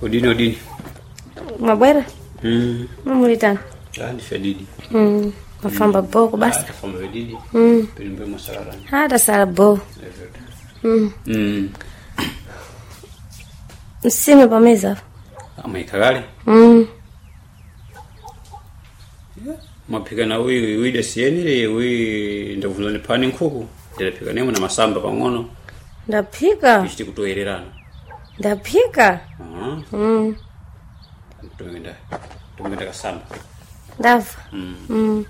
Odini. Mabwera? Mamulitana. Yani fedidi. Mafamba boko basi. Famba fedidi. Pelimbe masarara. Hata sala bo. Msime pa meza. Ama ikagale. Mapika na wida sienile ndavunzani pani nkuku. Ndapika nemo na masamba pang'ono. Ndapika. Kishiti kutoererana. Ndapika. Tumenda kasamba. Ndava.